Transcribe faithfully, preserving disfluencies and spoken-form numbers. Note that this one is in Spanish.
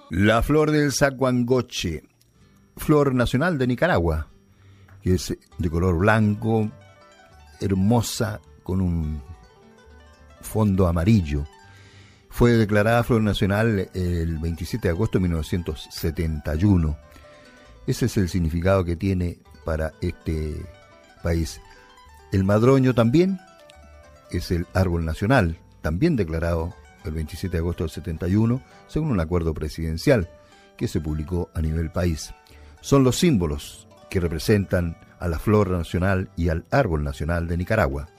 La flor del zacuangoche, flor nacional de Nicaragua, que es de color blanco, hermosa, con un fondo amarillo. Fue declarada flor nacional el veintisiete de agosto de mil novecientos setenta y uno. Ese es el significado que tiene para este país. El madroño también es el árbol nacional, también declarado el veintisiete de agosto del setenta y uno, según un acuerdo presidencial que se publicó a nivel país. Son los símbolos que representan a la flor nacional y al árbol nacional de Nicaragua.